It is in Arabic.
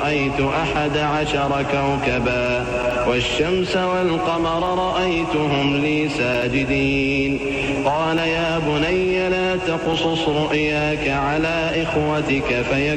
رأيت 11 كوكبا والشمس والقمر رأيتهم لي ساجدين. قال يا بني لا تقصص رؤياك على إخوتك